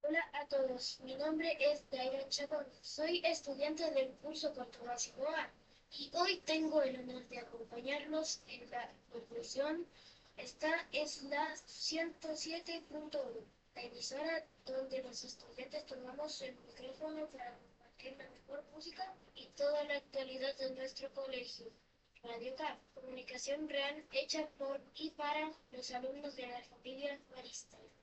Hola a todos, mi nombre es Daira Chacón, soy estudiante del curso Controversia A y hoy tengo el honor de acompañarlos en la conclusión. Esta es la 107.1, la emisora donde los estudiantes tomamos el micrófono para compartir la mejor música y toda la actualidad de nuestro colegio. Radio CAP, comunicación real hecha por y para los alumnos de la familia Marista.